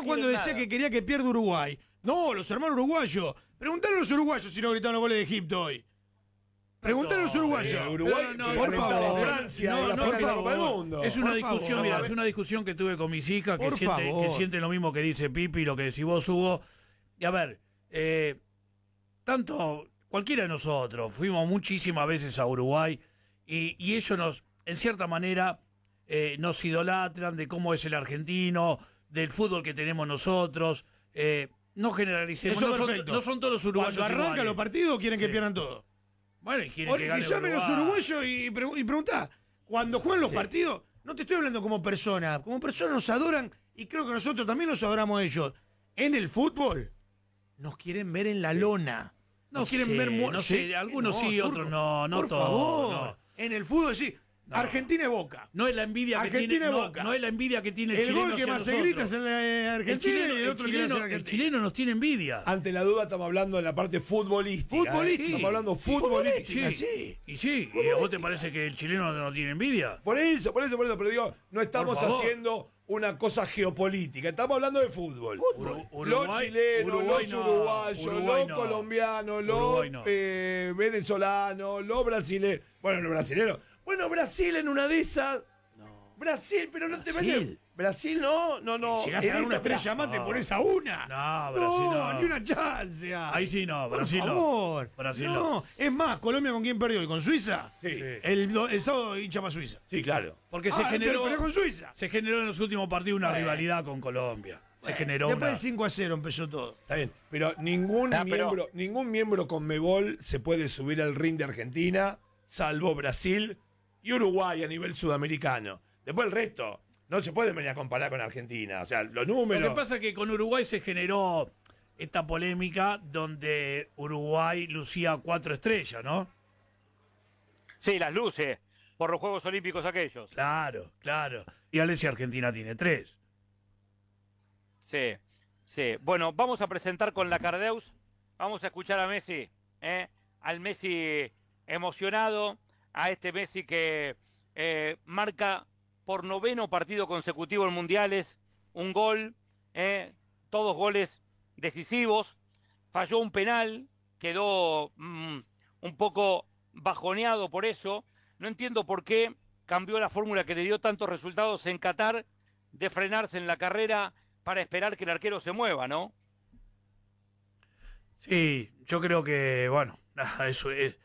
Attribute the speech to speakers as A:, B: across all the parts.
A: cuando decía que quería que pierda Uruguay. No, los hermanos uruguayos. Preguntale a los uruguayos si no gritaron los goles de Egipto hoy. Preguntale a los uruguayos.
B: Uruguay,
A: por favor.
B: Francia,
A: por favor.
C: Es una discusión, mira, es una discusión que tuve con mis hijas, que sienten lo mismo que dice Pipi, lo que decís vos, Hugo. Y a ver, tanto cualquiera de nosotros fuimos muchísimas veces a Uruguay y ellos nos, en cierta manera, nos idolatran de cómo es el argentino, del fútbol que tenemos nosotros. No generalicemos, no son todos los uruguayos
A: Cuando arrancan
C: iguales.
A: los partidos quieren que pierdan todo.
C: Bueno, y quieren que gane
A: llamen los
C: Uruguay.
A: uruguayos y preguntá. Cuando juegan los partidos, no te estoy hablando como persona. Como persona nos adoran y creo que nosotros también los adoramos a ellos. En el fútbol, nos quieren ver en la lona. Nos quieren ver
C: no sé, algunos sí, otros no
A: por
C: todos.
A: favor.
C: No.
A: En el fútbol sí.
C: No.
A: Argentina y Boca.
C: No es la envidia que
A: Argentina
C: tiene,
A: y Boca.
C: no es la envidia que tiene el
A: El
C: chileno
A: gol que
C: hacia
A: más se
C: nosotros.
A: grita es en la Argentina y el otro quiere hacer Argentina.
C: El chileno nos tiene envidia.
B: Ante la duda estamos hablando de la parte futbolística. Estamos hablando futbolística.
C: Sí. ¿Y a vos te parece que el chileno no tiene envidia?
B: Por eso, pero digo, no estamos
C: Por favor.
B: haciendo una cosa geopolítica, estamos hablando de fútbol.
C: Uruguay,
B: los chilenos,
C: Uruguay
B: los
C: no,
B: uruguayos,
C: Uruguay
B: los
C: no.
B: colombianos, los
C: Uruguay no.
B: venezolanos, los brasileños. Bueno, los brasileños. Bueno, Brasil en una de esas. Brasil, pero no te metes. Brasil no.
A: Llegás a ganar una estrella más, te pones a una.
C: No, Brasil no.
A: Ni una chance.
C: Ahí sí no, Brasil
A: por
C: no.
A: favor.
C: Brasil
A: no. Es más, Colombia con quién perdió, ¿y con Suiza?
B: Sí.
A: El sábado hincha para Suiza.
B: Sí, claro.
C: Porque
A: pero con Suiza.
C: se generó en los últimos partidos una rivalidad con Colombia. Se generó
A: Después del 5-0 empezó todo.
B: Está bien, pero ningún miembro Conmebol se puede subir al ring de Argentina, salvo Brasil y Uruguay a nivel sudamericano. Después el resto no se puede venir a comparar con Argentina. O sea, los números.
C: Lo que pasa es que con Uruguay se generó esta polémica donde Uruguay lucía 4 estrellas, ¿no?
D: Sí, las luces por los Juegos Olímpicos aquellos.
C: Claro. Y Alesia Argentina tiene 3.
D: Sí. Bueno, vamos a presentar con la Cardeus. Vamos a escuchar a Messi, al Messi emocionado, a este Messi que marca por 9º partido consecutivo en mundiales, un gol, todos goles decisivos, falló un penal, quedó un poco bajoneado por eso. No entiendo por qué cambió la fórmula que le dio tantos resultados en Qatar de frenarse en la carrera para esperar que el arquero se mueva, ¿no?
C: Sí, yo creo que, bueno, nada, eso es...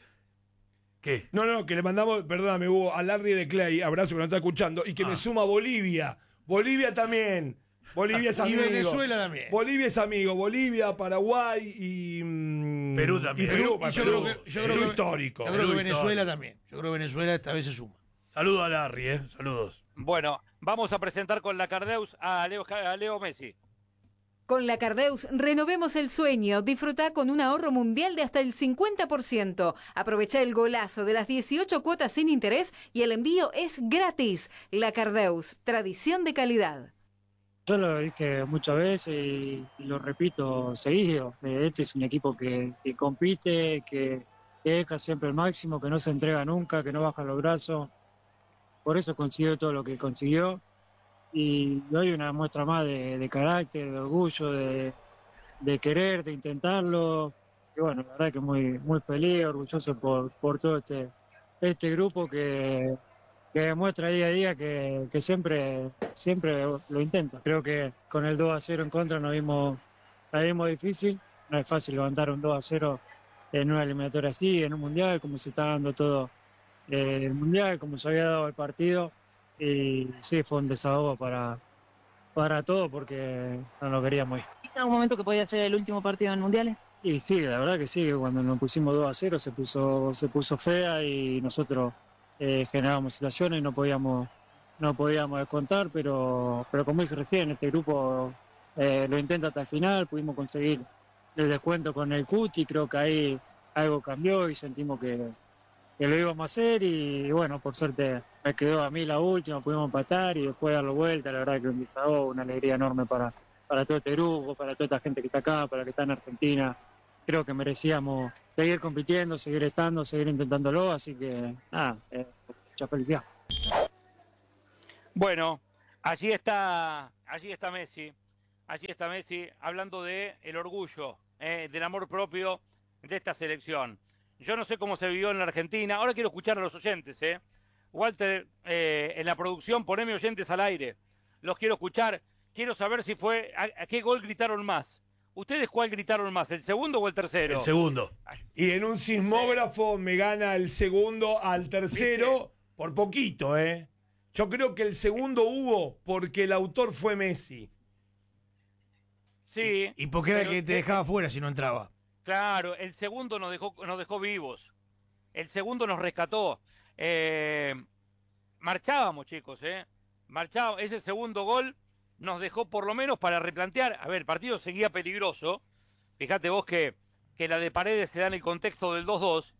C: ¿Qué?
B: No, que le mandamos, perdóname, Hugo, a Larry de Clay, abrazo que nos está escuchando, y que me suma Bolivia. Bolivia también. Bolivia es amigo.
A: Y Venezuela también.
B: Bolivia es amigo. Bolivia, Paraguay y
C: Perú también.
B: Y Perú,
A: Y yo creo que
B: histórico.
A: Yo creo que
C: Perú
A: Venezuela
C: histórico.
A: también. yo creo que Venezuela esta vez se suma.
C: Saludos a Larry, saludos.
D: Bueno, vamos a presentar con la Cardeus a Leo Messi.
E: Con la Cardeus, renovemos el sueño. Disfruta con un ahorro mundial de hasta el 50%. Aprovecha el golazo de las 18 cuotas sin interés y el envío es gratis. La Cardeus, tradición de calidad.
F: Yo lo dije muchas veces y lo repito seguido. Este es un equipo que compite, que deja siempre el máximo, que no se entrega nunca, que no baja los brazos. Por eso consiguió todo lo que consiguió. Y hoy una muestra más de carácter, de orgullo, de querer, de intentarlo. Y bueno, la verdad que muy feliz, orgulloso por todo este grupo que demuestra día a día que siempre lo intenta. Creo que con el 2-0 en contra la vimos difícil. No es fácil levantar un 2-0 en una eliminatoria así, en un mundial, como se está dando todo el mundial, como se había dado el partido. Y sí, fue un desahogo para todo porque no lo queríamos ir.
G: ¿Viste en algún momento que podía ser el último partido en mundiales?
F: Y sí, la verdad que sí, que cuando nos pusimos 2-0 se puso fea y nosotros generábamos situaciones y no podíamos descontar, pero como dije recién, este grupo lo intenta hasta el final, pudimos conseguir el descuento con el Cuti, creo que ahí algo cambió y sentimos que lo íbamos a hacer y bueno, por suerte me quedó a mí la última, pudimos empatar y después darlo vuelta, la verdad que un desahogo, una alegría enorme para todo este grupo, para toda esta gente que está acá, para la que está en Argentina. Creo que merecíamos seguir compitiendo, seguir estando, seguir intentándolo, así que nada, mucha felicidad.
D: Bueno, allí está Messi, allí está Messi hablando de el orgullo, del amor propio de esta selección. Yo no sé cómo se vivió en la Argentina. Ahora quiero escuchar a los oyentes, Walter, en la producción, poneme oyentes al aire. Los quiero escuchar. Quiero saber si fue, a qué gol gritaron más. ¿Ustedes cuál gritaron más, el segundo o el tercero?
C: El segundo.
B: Y en un sismógrafo me gana el segundo al tercero.
D: ¿Viste?
B: Por poquito, Yo creo que el segundo hubo porque el autor fue Messi.
D: Sí.
A: ¿Y por qué era el
D: pero-
A: que te dejaba fuera si no entraba?
D: Claro, el segundo nos dejó vivos. El segundo nos rescató. Marchábamos, chicos, Marchábamos. Ese segundo gol nos dejó por lo menos para replantear. A ver, el partido seguía peligroso. Fíjate vos que la de Paredes se da en el contexto del 2-2.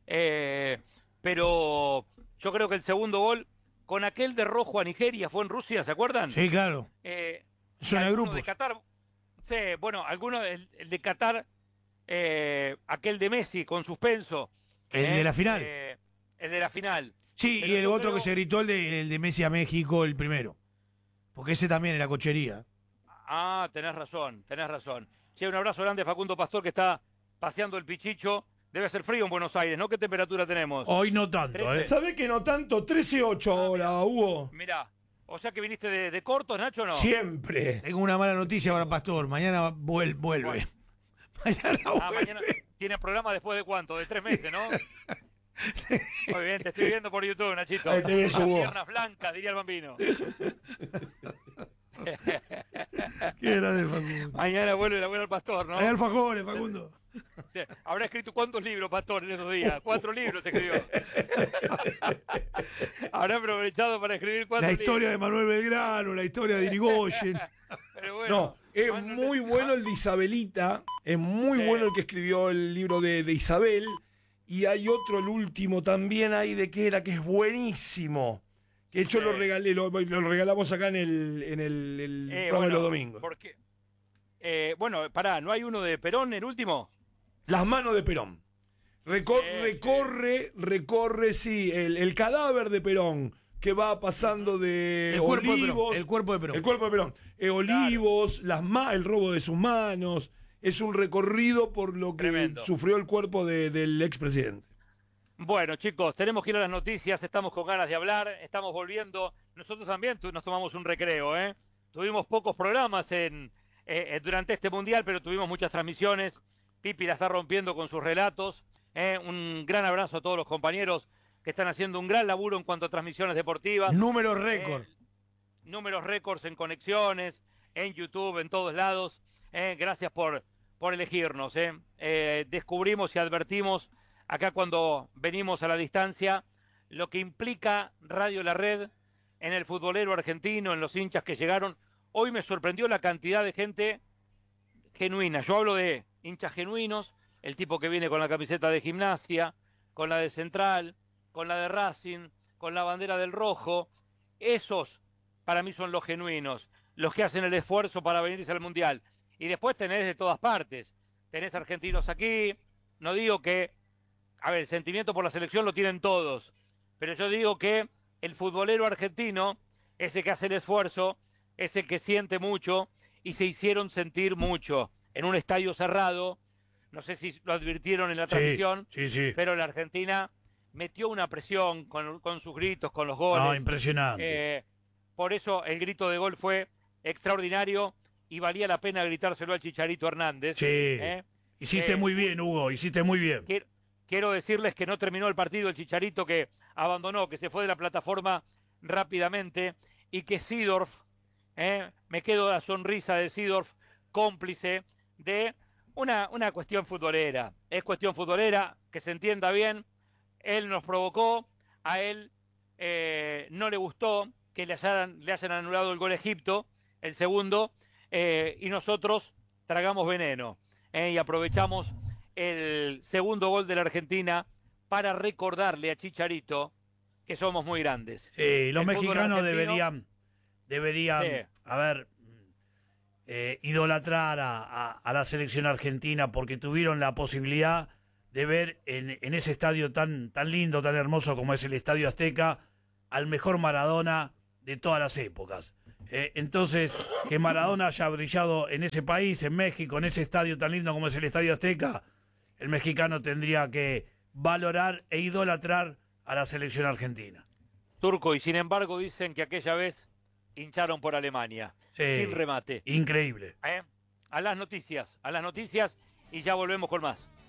D: Pero yo creo que el segundo gol, con aquel de rojo a Nigeria, fue en Rusia, ¿se acuerdan?
A: Sí, claro. Zona de
D: Alguno
A: grupos.
D: de Qatar. Sí, bueno, alguno, el de Qatar, aquel de Messi con suspenso.
A: El de la final.
D: El de la final.
A: Sí,
D: pero
A: y el
D: yo
A: otro
D: creo-
A: que se gritó, el de Messi a México, el primero. Porque ese también era cochería.
D: Ah, tenés razón, tenés razón. Che, un abrazo grande a Facundo Pastor, que está paseando el Pichicho. Debe ser frío en Buenos Aires, ¿no? ¿Qué temperatura tenemos?
C: Hoy no tanto,
D: 13.
B: ¿Sabés que no tanto? 13-8 ahora, Hugo.
D: Mirá, o sea que viniste de cortos, Nacho, ¿o no?
B: Siempre.
A: Tengo una mala noticia para Pastor. Mañana vuelve.
D: Bueno.
A: Mañana
D: Ah,
A: vuelve.
D: mañana tiene programa después de cuánto, de 3 meses, ¿no? Muy bien, te estoy viendo por YouTube, Nachito.
B: Ahí te ves,
D: Las
B: Hugo.
D: piernas blancas, diría el bambino.
A: Qué grande Facundo.
D: Mañana vuelve la buena al Pastor, ¿no?
A: Hay alfajores, Facundo.
D: Sí. Habrá escrito cuántos libros, Pastor, en esos días. 4 libros escribió. Habrá aprovechado para escribir 4
A: La
D: libros.
A: historia de Manuel Belgrano, la historia de Irigoyen.
D: Pero bueno,
B: No, es
D: Manu
B: muy
D: le-
B: bueno el de Isabelita. Es muy
D: Sí.
B: bueno el que escribió el libro de Isabel. Y hay otro, el último también ahí de que era, que es buenísimo. Que yo
D: Sí.
B: lo regalé, lo regalamos acá en el programa de los domingos.
D: Porque, bueno, pará, ¿no hay uno de Perón, el último?
B: Las manos de Perón. Recorre, sí, el cadáver de Perón, que va pasando de
A: El cuerpo de Perón.
B: Olivos.
A: El cuerpo de Perón.
B: El cuerpo de Perón. Olivos, el robo de sus manos. Es un recorrido por lo que
D: Tremendo.
B: sufrió el cuerpo del expresidente.
D: Bueno, chicos, tenemos que ir a las noticias, estamos con ganas de hablar, estamos volviendo. Nosotros también nos tomamos un recreo, Tuvimos pocos programas durante este Mundial, pero tuvimos muchas transmisiones. Pipi la está rompiendo con sus relatos. Un gran abrazo a todos los compañeros que están haciendo un gran laburo en cuanto a transmisiones deportivas.
A: Número récord.
D: Números récords en conexiones, en YouTube, en todos lados. Gracias por elegirnos. Descubrimos y advertimos acá cuando venimos a la distancia lo que implica Radio La Red en el futbolero argentino, en los hinchas que llegaron. Hoy me sorprendió la cantidad de gente genuina. Yo hablo de hinchas genuinos, el tipo que viene con la camiseta de Gimnasia, con la de Central, con la de Racing, con la bandera del Rojo. Esos para mí son los genuinos, los que hacen el esfuerzo para venirse al Mundial. Y después tenés de todas partes. Tenés argentinos aquí. No digo que, a ver, el sentimiento por la selección lo tienen todos. Pero yo digo que el futbolero argentino, ese que hace el esfuerzo, ese que siente mucho y se hicieron sentir mucho. En un estadio cerrado, no sé si lo advirtieron en la transmisión,
C: Sí.
D: pero la Argentina metió una presión con sus gritos, con los goles.
C: No, impresionante.
D: Por eso el grito de gol fue extraordinario y valía la pena gritárselo al Chicharito Hernández.
C: Sí. Hiciste muy bien, Hugo, hiciste muy bien.
D: Quiero decirles que no terminó el partido el Chicharito, que abandonó, que se fue de la plataforma rápidamente, y que Seedorf, me quedo la sonrisa de Seedorf, cómplice de una cuestión futbolera. Es cuestión futbolera, que se entienda bien. Él nos provocó, a él no le gustó que le hayan anulado el gol a Egipto, el segundo, y nosotros tragamos veneno y aprovechamos el segundo gol de la Argentina para recordarle a Chicharito que somos muy grandes.
C: Sí, los
D: El fútbol
C: mexicanos
D: argentino-
C: deberían,
D: Sí.
C: a ver, idolatrar a la selección argentina porque tuvieron la posibilidad de ver en ese estadio tan lindo, tan hermoso como es el Estadio Azteca, al mejor Maradona de todas las épocas. Entonces, que Maradona haya brillado en ese país, en México, en ese estadio tan lindo como es el Estadio Azteca, el mexicano tendría que valorar e idolatrar a la selección argentina.
D: Turco, y sin embargo dicen que aquella vez hincharon por Alemania.
C: Sí,
D: sin remate.
C: Increíble.
D: A las noticias y ya volvemos con más.